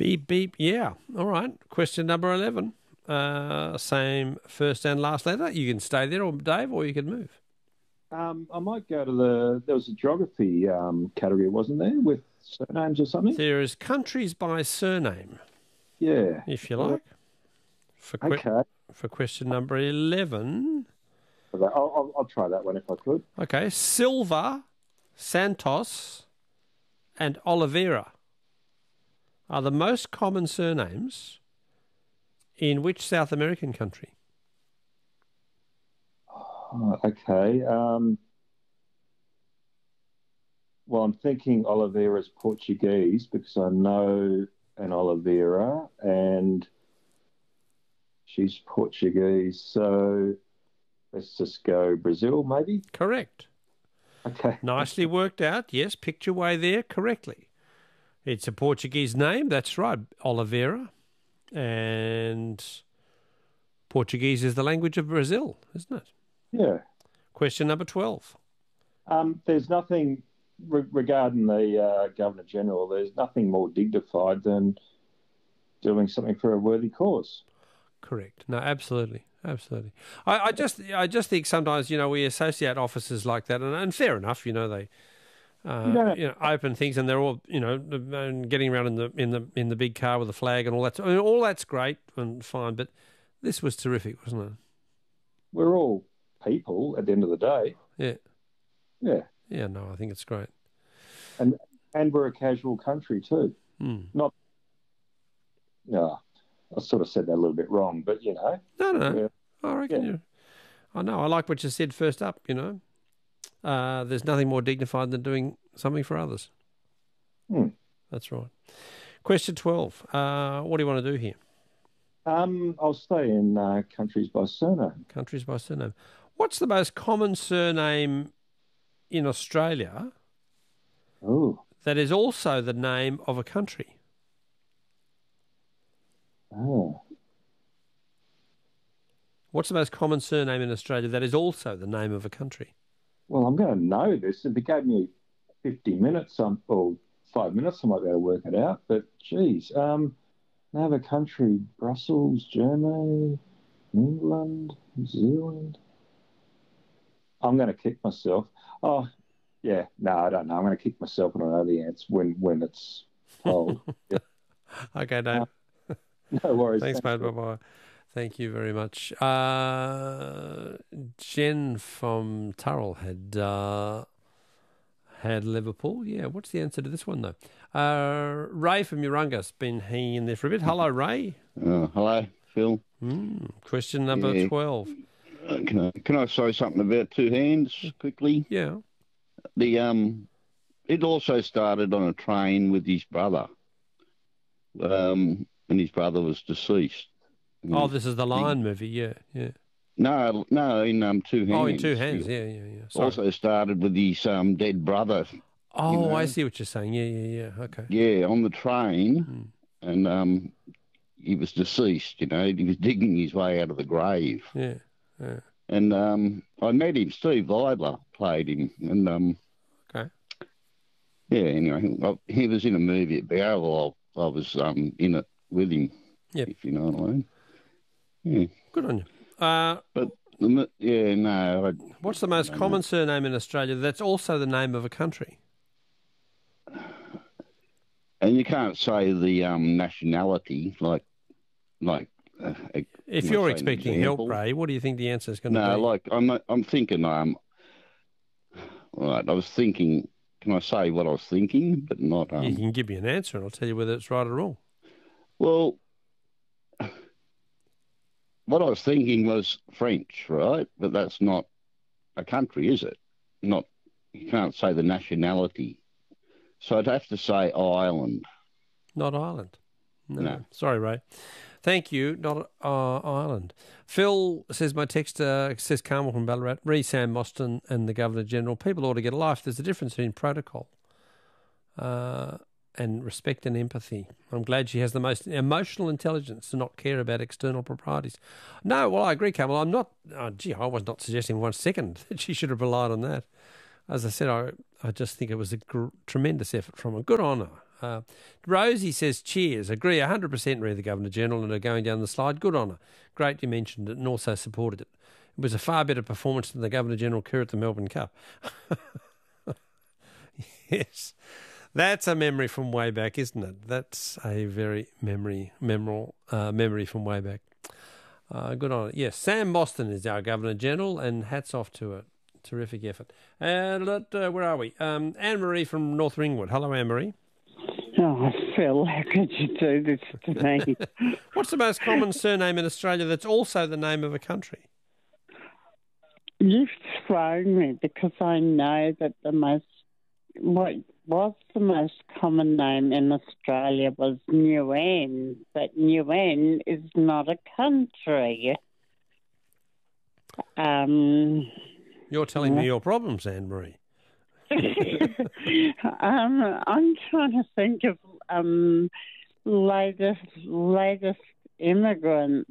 Beep, beep, yeah. All right. Question number 11. Same first and last letter. You can stay there, or Dave, or you can move. I might go to there was a geography category, wasn't there, with surnames or something? There is countries by surname, Yeah. if you like. Okay. For question number 11. I'll try that one if I could. Okay. Silva, Santos, and Oliveira are the most common surnames in which South American country? Oh, okay. Well, I'm thinking Oliveira's Portuguese because I know an Oliveira and she's Portuguese. So let's just go Brazil, maybe? Correct. Okay. Nicely worked out. Yes, picked your way there correctly. It's a Portuguese name. That's right, Oliveira. And Portuguese is the language of Brazil, isn't it? Yeah. Question number 12. There's nothing regarding the Governor General. There's nothing more dignified than doing something for a worthy cause. Correct. No, absolutely. Absolutely. I just think sometimes, we associate officers like that, and fair enough, they open things, and they're all, getting around in the big car with the flag and all that. I mean, all that's great and fine, but this was terrific, wasn't it? We're all people at the end of the day. Yeah. Yeah. Yeah, no, I think it's great. And we're a casual country too. Not. No, I sort of said that a little bit wrong, but No. Yeah. I reckon I know. I like what you said first up, There's nothing more dignified than doing something for others. That's right. Question 12. What do you want to do here? I'll stay in countries by surname. Countries by surname. What's the most common surname in Australia that is also the name of a country? Oh. What's the most common surname in Australia that is also the name of a country? Well, I'm going to know this. If it gave me 50 minutes or 5 minutes, I might be able to work it out. But, geez, name of a country, Brussels, Germany, England, New Zealand. I'm going to kick myself. Oh, yeah, no, I don't know. I'm going to kick myself when I know the answer when it's told. Yeah. Okay, Dave. No worries. Thanks, mate. Bye-bye. Thank you very much. Jen from Turrell had Liverpool. Yeah, what's the answer to this one, though? Ray from Urunga's been hanging in there for a bit. Hello, Ray. Hello, Phil. Question number 12. Can I say something about Two Hands quickly? Yeah. It also started on a train with his brother, and his brother was deceased. Oh, this is the Lion movie, yeah. No, in Two Hands. Oh, in Two Hands, yeah. Sorry. Also started with his dead brother. Oh, I see what you're saying. Yeah. Okay. Yeah, on the train, and he was deceased. He was digging his way out of the grave. Yeah. And I met him. Steve Vidler played him, and okay. Yeah. Anyway, he was in a movie at Bowral. I was in it with him. Yep. If you know what I mean. Yeah. Good on you. But what's the most common surname in Australia that's also the name of a country? And you can't say the nationality like. If you're expecting help, Ray, what do you think the answer is going to be? No, like I'm thinking. Right, I was thinking. Can I say what I was thinking, but not? You can give me an answer, and I'll tell you whether it's right or wrong. Well, what I was thinking was French, right? But that's not a country, is it? Not. You can't say the nationality. So I'd have to say Ireland. Not Ireland. No. Sorry, Ray. Thank you. Not Ireland. Phil says, my text says Carmel from Ballarat, re Sam Mostyn and the Governor General. People ought to get a life. There's a difference between protocol and respect and empathy. I'm glad she has the most emotional intelligence to not care about external proprieties. No, well, I agree, Carmel. I'm not, I was not suggesting 1 second that she should have relied on that. As I said, I just think it was a tremendous effort from her. Good on her. Rosie says, cheers. Agree 100% re the Governor-General and are going down the slide. Good on her. Great you mentioned it and also supported it. It was a far better performance than the Governor-General coup at the Melbourne Cup. Yes. That's a memory from way back, isn't it? That's a very memorable memory from way back. Good on it. Yes, Sam Mostyn is our Governor-General, and hats off to a terrific effort. And where are we? Anne-Marie from North Ringwood. Hello, Anne-Marie. Oh, Phil, how could you do this to me? What's the most common surname in Australia that's also the name of a country? You've thrown me because I know that what was the most common name in Australia was Nguyen, but Nguyen is not a country. You're telling me your problems, Anne-Marie. I'm trying to think of latest immigrants.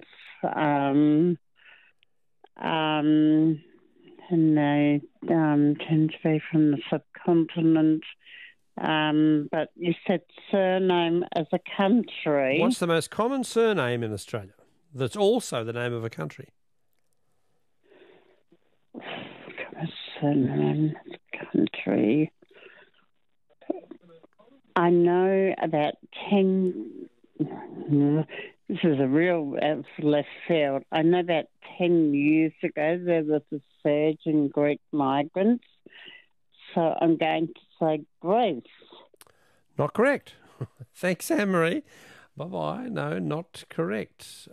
And they tend to be from the subcontinent. But you said surname as a country. What's the most common surname in Australia that's also the name of a country? Surname as a country. I know about 10... This is a real left field. I know about 10 years ago there was a surge in Greek migrants. So I'm going to say Greece. Not correct. Thanks, Anne-Marie. Bye-bye. No, not correct.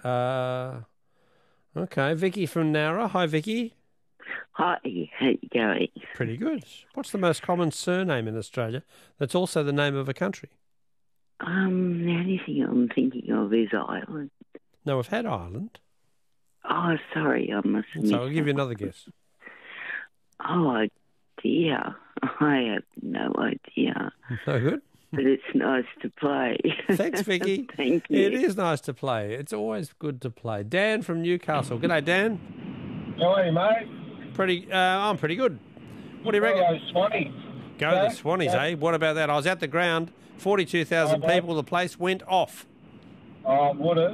Okay, Vicky from Nowra. Hi, Vicky. Hi, how you going? Pretty good. What's the most common surname in Australia that's also the name of a country? The only thing I'm thinking of is Ireland. No, we've had Ireland. Oh, sorry, I must have So I'll give you another guess. Oh, dear. I have no idea. No good? But it's nice to play. Thanks, Vicky. Thank you. It is nice to play. It's always good to play. Dan from Newcastle. G'day, Dan. How are you, mate? I'm pretty good. What do you reckon? Those Swannies. Go the Swannies, eh? What about that? I was at the ground. 42,000 people. The place went off. Oh, would have.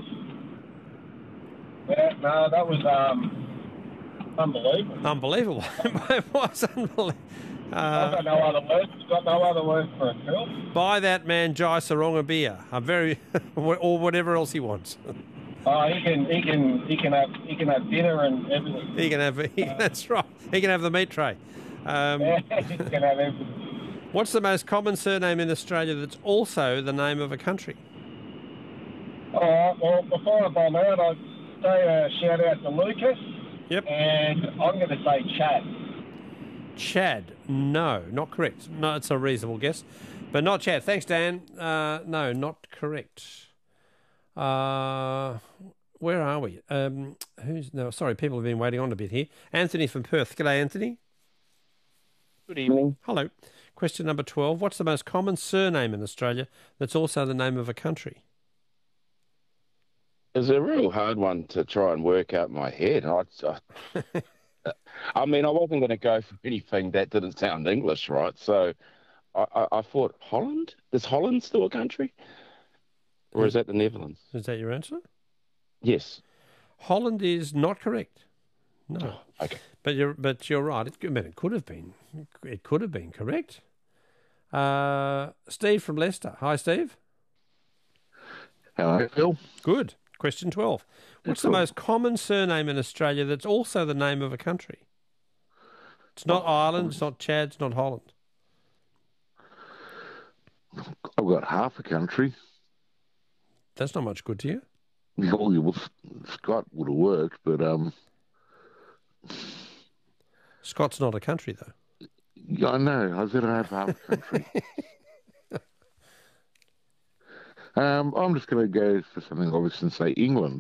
Yeah, no, that was unbelievable. Unbelievable. It was unbelievable. I've got no other words. Got no other words for it, Phil. Buy that man Jai Sarong a beer. I'm very, or whatever else he wants. Oh, he can have dinner and everything. He can have. That's right. He can have the meat tray. Yeah, he can have everything. What's the most common surname in Australia that's also the name of a country? All right. Well, before I bomb out, I'd say a shout out to Lucas. Yep. And I'm going to say Chad. Chad. No, not correct. No, it's a reasonable guess, but not Chad. Thanks, Dan. No, not correct. Where are we? Sorry, people have been waiting on a bit here. Anthony from Perth. G'day, Anthony. Good evening. Hello. Question number 12. What's the most common surname in Australia that's also the name of a country? It's a real hard one to try and work out in my head. I mean, I wasn't going to go for anything that didn't sound English, right? So I thought, Holland? Is Holland still a country? Or is that the Netherlands? Is that your answer? Yes. Holland is not correct. No. Oh, okay. But you're right. It could have been. It could have been correct. Steve from Leicester. Hi, Steve. Hello, Phil. Good. Question 12. What's the most common surname in Australia that's also the name of a country? It's not Ireland, it's not Chad, it's not Holland. I've got half a country. That's not much good to you. Well, Scott would have worked, but Scott's not a country, though. Yeah, I know. I said I have half a country. I'm just going to go for something obvious and say England.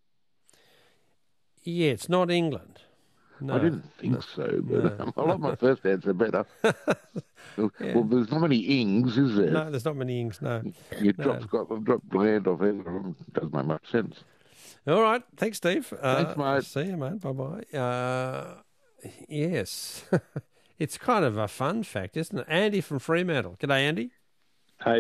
Yeah, it's not England. No, I didn't think so, but I like my first answer better. Well, there's not many ings, is there? No, there's not many ings, no. You drop land off it. Doesn't make much sense. All right. Thanks, Steve. Thanks, mate. See you, mate. Bye-bye. Yes. It's kind of a fun fact, isn't it? Andy from Fremantle. G'day, Andy.